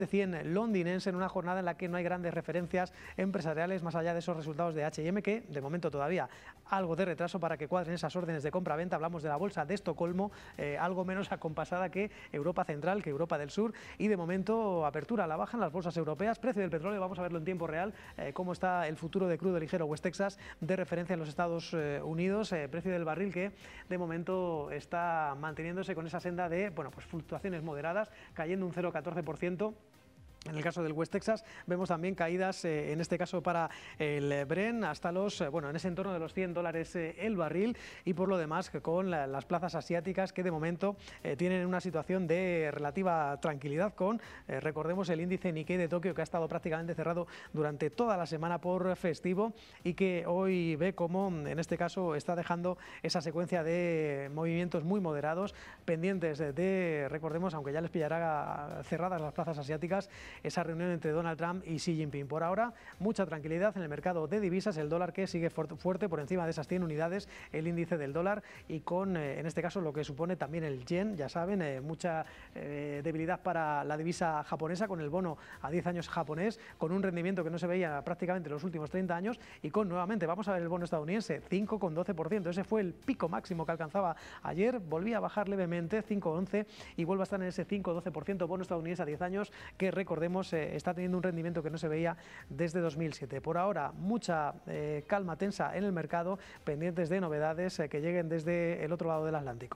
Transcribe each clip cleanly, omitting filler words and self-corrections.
100 londinense en una jornada en la que no hay grandes referencias empresariales más allá de esos resultados de H&M, que de momento todavía algo de retraso para que cuadren esas órdenes de compra-venta. Hablamos de la bolsa de Estocolmo, algo menos acompasada que Europa Central, que Europa del Sur, y de momento apertura a la baja en las bolsas europeas. Precio del petróleo, vamos a verlo en tiempo real, cómo está el futuro de crudo ligero West Texas de referencia en los Estados Unidos, precio del barril que de momento está manteniéndose con esa senda de pues fluctuaciones moderadas, cayendo un 0,14%. En el caso del West Texas vemos también caídas, en este caso para el Brent, hasta los, en ese entorno de los $100 el barril, y por lo demás con las plazas asiáticas que de momento tienen una situación de relativa tranquilidad con, recordemos, el índice Nikkei de Tokio, que ha estado prácticamente cerrado durante toda la semana por festivo y que hoy ve como, en este caso, está dejando esa secuencia de movimientos muy moderados, pendientes de, recordemos, aunque ya les pillará cerradas las plazas asiáticas, esa reunión entre Donald Trump y Xi Jinping. Por ahora, mucha tranquilidad en el mercado de divisas, el dólar que sigue fuerte por encima de esas 100 unidades, el índice del dólar, y con, en este caso, lo que supone también el yen, ya saben, mucha debilidad para la divisa japonesa, con el bono a 10 años japonés, con un rendimiento que no se veía prácticamente en los últimos 30 años, y con, nuevamente, vamos a ver el bono estadounidense, 5,12%, ese fue el pico máximo que alcanzaba ayer, volvía a bajar levemente, 5,11, y vuelve a estar en ese 5,12% bono estadounidense a 10 años, que recordemos está teniendo un rendimiento que no se veía desde 2007. Por ahora, mucha calma tensa en el mercado, pendientes de novedades que lleguen desde el otro lado del Atlántico.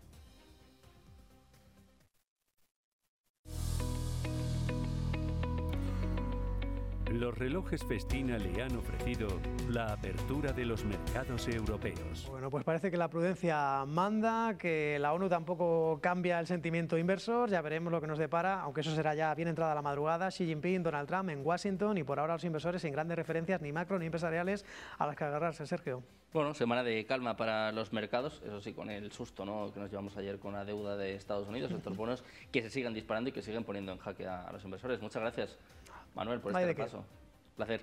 Los relojes Festina le han ofrecido la apertura de los mercados europeos. Bueno, pues parece que la prudencia manda, que la ONU tampoco cambia el sentimiento inversor, ya veremos lo que nos depara, aunque eso será ya bien entrada la madrugada. Xi Jinping, Donald Trump en Washington, y por ahora los inversores sin grandes referencias ni macro ni empresariales a las que agarrarse, Sergio. Bueno, semana de calma para los mercados, eso sí, con el susto, ¿no?, que nos llevamos ayer con la deuda de Estados Unidos, estos bonos que se sigan disparando y que siguen poniendo en jaque a los inversores. Muchas gracias, Manuel, por este repaso. Placer.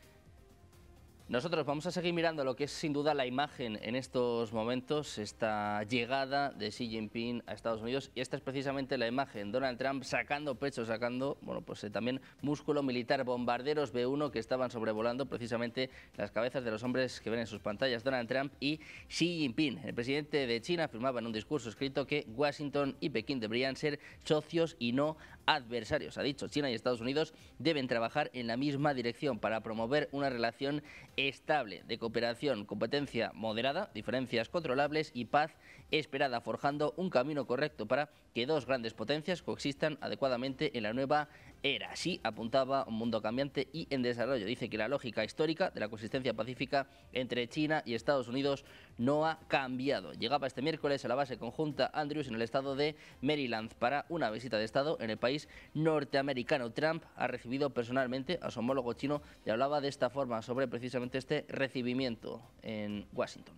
Nosotros vamos a seguir mirando lo que es sin duda la imagen en estos momentos, esta llegada de Xi Jinping a Estados Unidos, y esta es precisamente la imagen, Donald Trump sacando pecho, también músculo militar, bombarderos B-1 que estaban sobrevolando precisamente las cabezas de los hombres que ven en sus pantallas, Donald Trump y Xi Jinping. El presidente de China afirmaba en un discurso escrito que Washington y Pekín deberían ser socios y no adversarios. Ha dicho, China y Estados Unidos deben trabajar en la misma dirección para promover una relación estable de cooperación, competencia moderada, diferencias controlables y paz esperada, forjando un camino correcto para que dos grandes potencias coexistan adecuadamente en la nueva era. Así apuntaba un mundo cambiante y en desarrollo. Dice que la lógica histórica de la coexistencia pacífica entre China y Estados Unidos no ha cambiado. Llegaba este miércoles a la base conjunta Andrews en el estado de Maryland para una visita de Estado en el país norteamericano. Trump ha recibido personalmente a su homólogo chino y hablaba de esta forma sobre precisamente este recibimiento en Washington.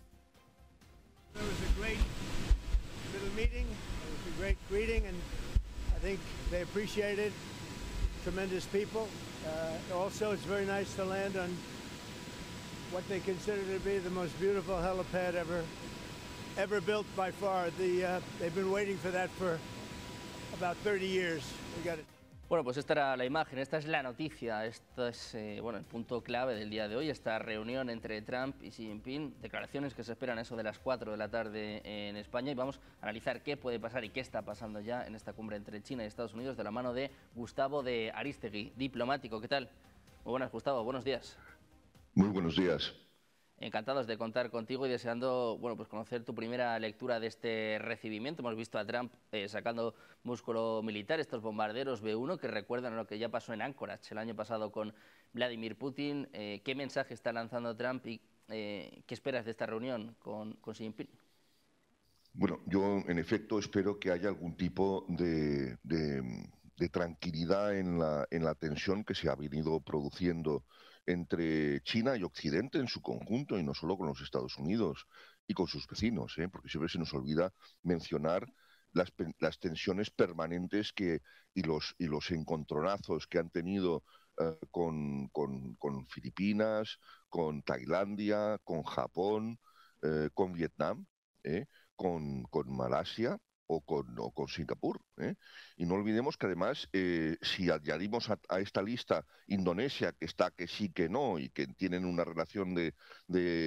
It was a great little meeting. It was a great greeting, and I think they appreciate it. Tremendous people. Also, it's very nice to land on what they consider to be the most beautiful helipad ever built by far. They've been waiting for that for about 30 years. We got it. Bueno, pues esta era la imagen, esta es la noticia, esto es el punto clave del día de hoy, esta reunión entre Trump y Xi Jinping, declaraciones que se esperan eso de las 4 de la tarde en España, y vamos a analizar qué puede pasar y qué está pasando ya en esta cumbre entre China y Estados Unidos de la mano de Gustavo de Arístegui, diplomático. ¿Qué tal? Muy buenas, Gustavo, buenos días. Muy buenos días. Encantados de contar contigo y deseando conocer tu primera lectura de este recibimiento. Hemos visto a Trump sacando músculo militar, estos bombarderos B-1 que recuerdan a lo que ya pasó en Anchorage el año pasado con Vladimir Putin. ¿Qué mensaje está lanzando Trump y qué esperas de esta reunión con Xi Jinping? Bueno, yo en efecto espero que haya algún tipo de tranquilidad en la tensión que se ha venido produciendo entre China y Occidente en su conjunto, y no solo con los Estados Unidos y con sus vecinos, porque siempre se nos olvida mencionar las tensiones permanentes y los encontronazos que han tenido con Filipinas, con Tailandia, con Japón, con Vietnam, con Malasia con Singapur. Y no olvidemos que además, si añadimos a esta lista Indonesia, que está que sí que no, y que tienen una relación de